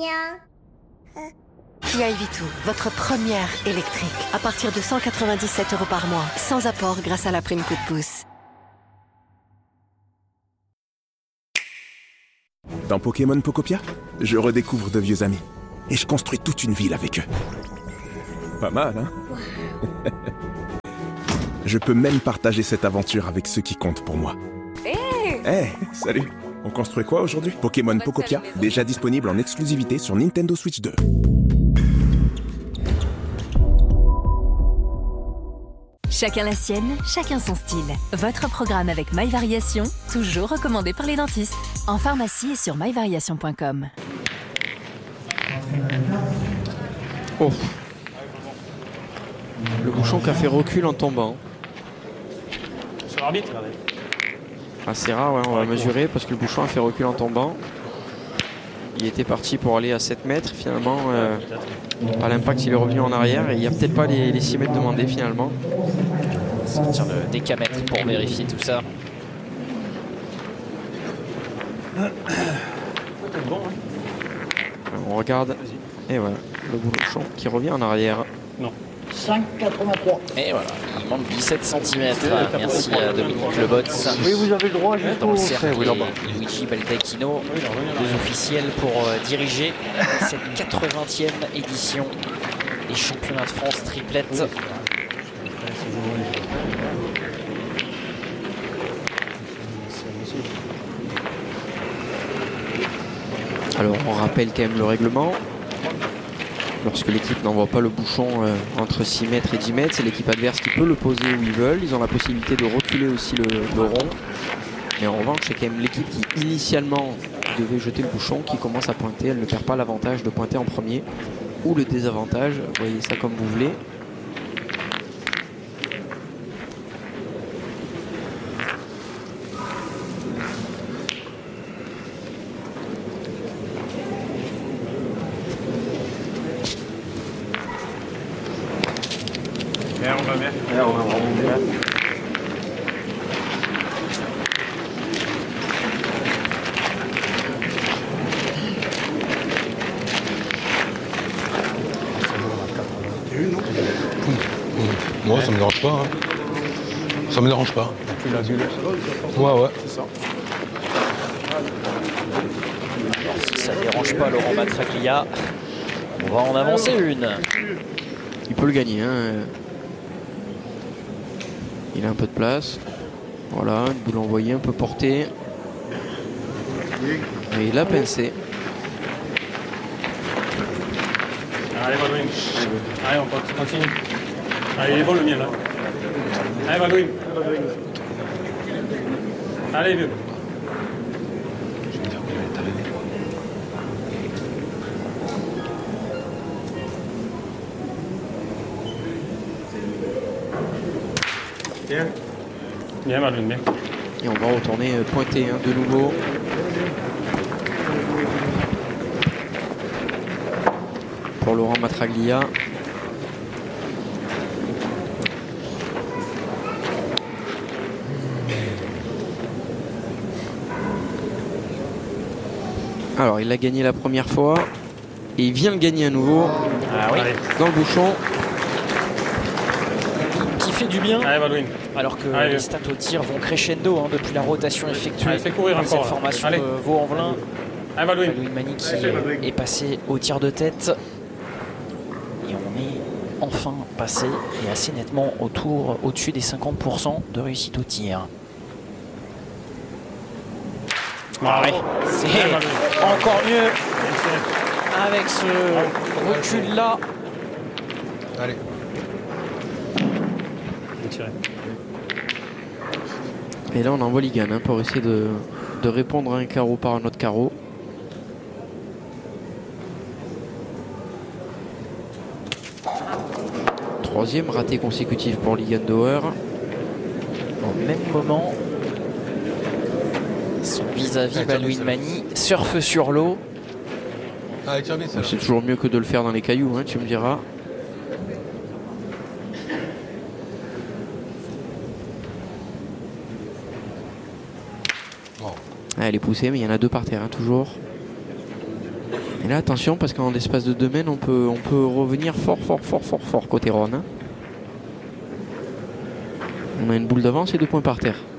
Kia e-Vito, votre première électrique. À partir de 197 € par mois, sans apport grâce à la prime coup de pouce. Dans Pokémon Pokopia, je redécouvre de vieux amis. Et je construis toute une ville avec eux. Pas mal, hein? Je peux même partager cette aventure avec ceux qui comptent pour moi. Hey, salut! On construit quoi aujourd'hui? Pokémon Pokopia, déjà disponible en exclusivité sur Nintendo Switch 2. Chacun la sienne, chacun son style. Votre programme avec MyVariation, toujours recommandé par les dentistes. En pharmacie et sur myvariation.com. Oh. Le bouchon qui a fait recul en tombant. Sur l'arbitre. Assez rare, ouais, on va mesurer parce que le bouchon a fait recul en tombant. Il était parti pour aller à 7 mètres. Finalement, à l'impact, il est revenu en arrière et il n'y a peut-être pas les 6 mètres demandés finalement. Sortir le décamètre pour vérifier tout ça. On regarde. Et voilà, le bouchon qui revient en arrière. Non. 5,83. Et voilà, il manque 17 cm. Merci à Dominique Lebot. Oui, vous avez le droit Dans le jusqu'au cercle, oui, là-bas. Luigi Baldacchino, deux officiels pour diriger cette 80e édition des championnats de France triplette. Alors on rappelle quand même le règlement. Lorsque l'équipe n'envoie pas le bouchon entre 6 mètres et 10 mètres, c'est l'équipe adverse qui peut le poser où ils veulent. Ils ont la possibilité de reculer aussi le rond. Mais en revanche, c'est quand même l'équipe qui initialement devait jeter le bouchon qui commence à pointer. Elle ne perd pas l'avantage de pointer en premier ou le désavantage. Vous voyez ça comme vous voulez. Moi, ça me dérange pas. Hein. Ça me dérange pas. Tu l'as vu là? Ouais. C'est ça. Alors, si ça ne dérange pas Laurent Matraglia, on va en avancer une. Il peut le gagner. Hein. Il a un peu de place. Voilà, une boule envoyée, un peu portée. Et il a pincé. Allez, Baldwin. Allez, on continue. Allez, il est bon le mien là. Allez, Baldwin. Allez, vieux. Bien. Bien, Baldwin, bien. Et on va retourner pointer de nouveau. Pour Laurent Matraglia. Alors il l'a gagné la première fois et il vient le gagner à nouveau dans le bouchon. Qui fait du bien. Allez, Baldwin. Alors que les stats au tir vont crescendo depuis la rotation effectuée. Fais courir dans encore, cette formation allez. Vaux-en-Velin. Allez, Baldwin. Baldwin Mani qui est passé au tir de tête. Et on est enfin passé et assez nettement au-dessus des 50% de réussite au tir. Ah ouais, c'est encore mieux avec ce recul-là. Allez. Et là on envoie Ligan pour essayer de répondre à un carreau par un autre carreau. Troisième raté consécutif pour Ligan Dauer. Au même moment, son vis-à-vis Baldwin Mani surfe sur l'eau. C'est toujours mieux que de le faire dans les cailloux, tu me diras. Elle est poussée, mais il y en a deux par terre, toujours. Et là, attention, parce qu'en l'espace de 2 mètres, on peut revenir fort côté Ron. Hein. On a une boule d'avance et 2 points par terre.